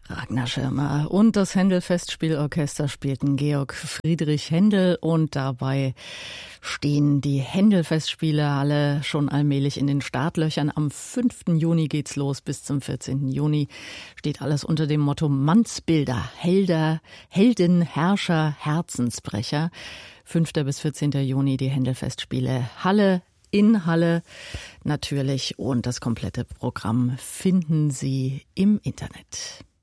Ragnar Schirmer und das Händel-Festspielorchester spielten Georg Friedrich Händel und dabei stehen die Händel-Festspiele alle schon allmählich in den Startlöchern. Am 5. Juni geht's los, bis zum 14. Juni steht alles unter dem Motto Mannsbilder, Helden, Herrscher, Herzensbrecher. 5. bis 14. Juni die Händel-Festspiele in Halle natürlich, und das komplette Programm finden Sie im Internet.